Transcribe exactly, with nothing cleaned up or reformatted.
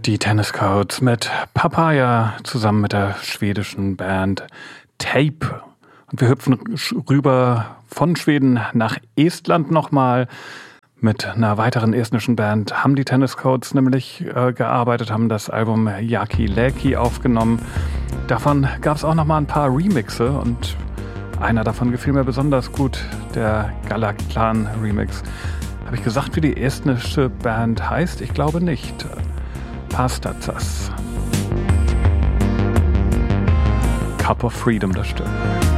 Die Tennis Codes mit Papaya zusammen mit der schwedischen Band Tape. Und wir hüpfen rüber von Schweden nach Estland nochmal. Mit einer weiteren estnischen Band haben die Tennis Codes nämlich äh, gearbeitet, haben das Album Jaki Lehki aufgenommen. Davon gab es auch nochmal ein paar Remixe und einer davon gefiel mir besonders gut, der Galaklan Remix. Habe ich gesagt, wie die estnische Band heißt? Ich glaube nicht. Pastatsas. Cup of Freedom, das stimmt.